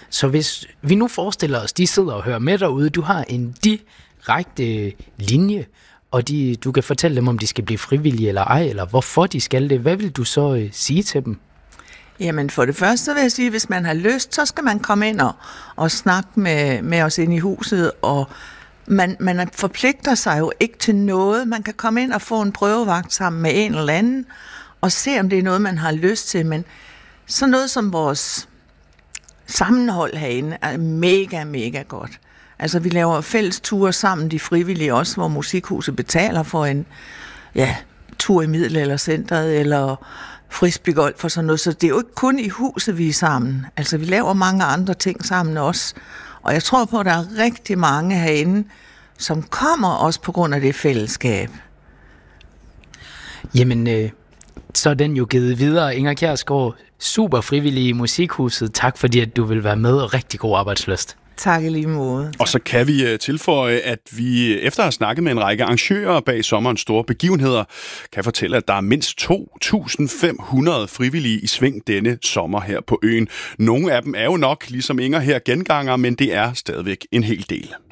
Så hvis vi nu forestiller os, de sidder og hører med derude, du har en direkte linje, og du kan fortælle dem, om de skal blive frivillige eller ej, eller hvorfor de skal det. Hvad vil du så sige til dem? Jamen for det første vil jeg sige, at hvis man har lyst, så skal man komme ind og snakke med os inde i huset, og man forpligter sig jo ikke til noget. Man kan komme ind og få en prøvevagt sammen med en eller anden, og se, om det er noget, man har lyst til. Men sådan noget som vores sammenhold herinde er mega, mega godt. Altså, vi laver fælles ture sammen, de frivillige også, hvor Musikhuset betaler for en tur i Middelaldercentret, eller frisbeegolf og sådan noget. Så det er jo ikke kun i huset, vi er sammen. Altså, vi laver mange andre ting sammen også. Og jeg tror på, at der er rigtig mange herinde, som kommer også på grund af det fællesskab. Jamen, så er den jo givet videre. Inger Kjærsgaard, super frivillig i Musikhuset. Tak fordi, at du vil være med, og rigtig god arbejdslyst. Tak i lige måde. Og så kan vi tilføje, at vi efter at have snakket med en række arrangører bag sommerens store begivenheder, kan fortælle, at der er mindst 2.500 frivillige i sving denne sommer her på øen. Nogle af dem er jo nok, ligesom Inger her, genganger, men det er stadigvæk en hel del.